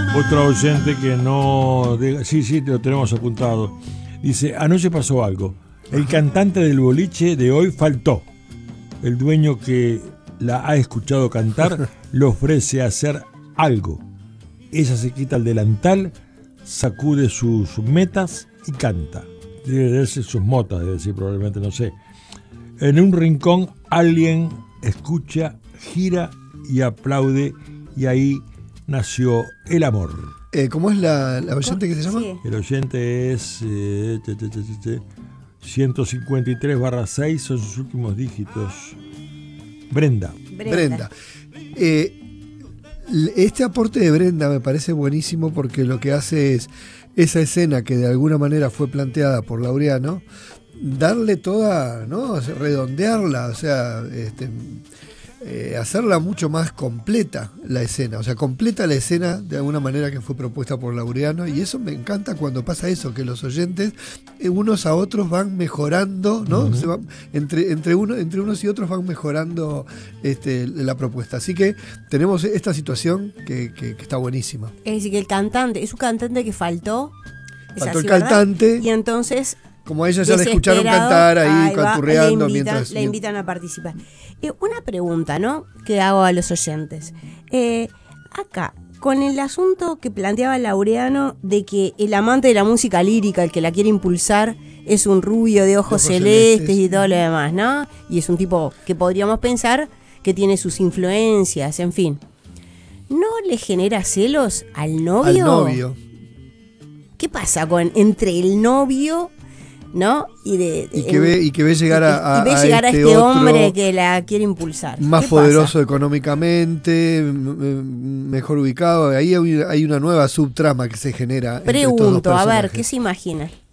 Otro oyente que no... Sí, lo tenemos apuntado. Dice, anoche pasó algo. El cantante del boliche de hoy faltó. El dueño que la ha escuchado cantar le ofrece hacer algo. Ella se quita el delantal, sacude sus metas y canta. Debe decir sus motas, debe decir probablemente, no sé. En un rincón alguien escucha, gira y aplaude, y ahí nació el amor. ¿Cómo es la oyente que se llama? Sí. El oyente es 153/6, son sus últimos dígitos. Brenda. Este aporte de Brenda me parece buenísimo porque lo que hace es esa escena que de alguna manera fue planteada por Laureano, darle toda, ¿no? Redondearla, o sea, hacerla mucho más completa la escena, o sea, completa la escena de alguna manera que fue propuesta por Laureano, y eso me encanta cuando pasa eso, que los oyentes unos a otros van mejorando, ¿no? Uh-huh. Se van, entre unos y otros van mejorando la propuesta. Así que tenemos esta situación que está buenísima. Es decir, que el cantante, es un cantante que faltó. Faltó el cantante. Y entonces, como a ella ya la escucharon cantar ahí canturreando mientras la invitan a participar. Una pregunta, ¿no?, que hago a los oyentes. Acá, con el asunto que planteaba Laureano de que el amante de la música lírica, el que la quiere impulsar, es un rubio de ojos celestes y todo lo demás, ¿no? Y es un tipo que podríamos pensar que tiene sus influencias, en fin. ¿No le genera celos al novio? Al novio. ¿Qué pasa entre el novio, ¿no? Y que ve llegar a este hombre que la quiere impulsar. Más poderoso económicamente, mejor ubicado. Ahí hay una nueva subtrama que se genera. Pregunto, a ver, ¿qué se imagina?